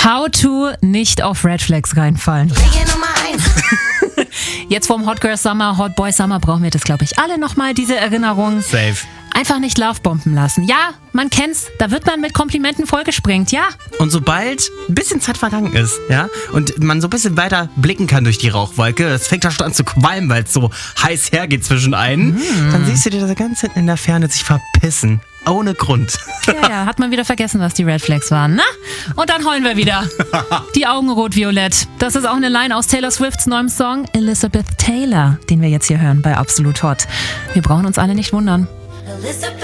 How to nicht auf Red Flags reinfallen. Regel Nummer 1. Jetzt vorm Hot Girl Summer, Hot Boy Summer brauchen wir das, glaube ich, alle nochmal, diese Erinnerung. Safe. Einfach nicht Lovebomben lassen. Ja, man kennt's, da wird man mit Komplimenten vollgesprengt, ja. Und sobald ein bisschen Zeit vergangen ist, ja, und man so ein bisschen weiter blicken kann durch die Rauchwolke, das fängt da schon an zu qualmen, weil es so heiß hergeht zwischen einen, dann siehst du dir das ganz hinten in der Ferne sich verpissen. Ohne Grund. Ja, hat man wieder vergessen, was die Red Flags waren, ne? Und dann heulen wir wieder. Die Augen rot-violett. Das ist auch eine Line aus Taylor Swifts neuem Song Elizabeth Taylor, den wir jetzt hier hören bei Absolut Hot. Wir brauchen uns alle nicht wundern. Elizabeth